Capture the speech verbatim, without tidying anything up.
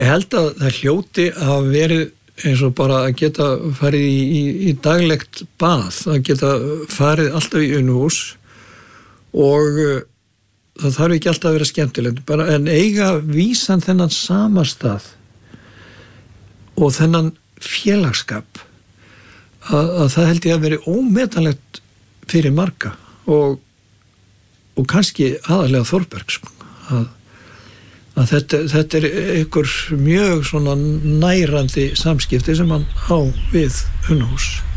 Ég held að það hljóti að verið eins og bara að geta farið í, í, í daglegt bað, að geta farið alltaf í unuhús og það þarf ekki alltaf að vera skemmtilegt, bara en eiga vísan þennan sama stað og þennan félagsskap að, að það held ég að veri ómetanlegt fyrir marga og, og kannski aðalega Þórbergs að, að þetta, þetta er einhver mjög svona nærandi samskipti sem hann á við unuhús.